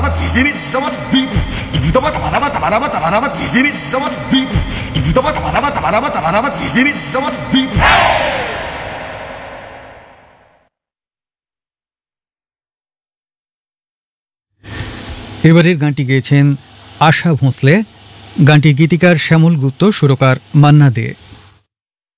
এবারের গানটি গেয়েছেন আশা ভোঁসলে। গানটির গীতিকার শ্যামল গুপ্ত, সুরকার মান্না দে।